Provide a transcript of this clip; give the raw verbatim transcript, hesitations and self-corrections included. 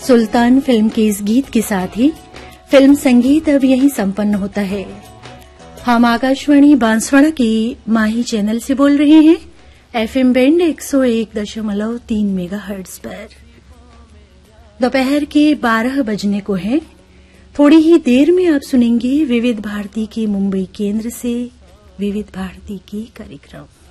सुल्तान film के इस गीत के साथ ही फिल्म संगीत अब यहीं संपन्न होता है। हम आकाशवाणी बांसवाड़ा के माही चैनल से बोल रहे हैं एफएम बैंड एक सौ एक दशमलव तीन मेगाहर्ट्ज पर। दोपहर के बारह बजने को है। थोड़ी ही देर में आप सुनेंगे विविध भारती के मुंबई केंद्र से विविध भारती की कार्यक्रम।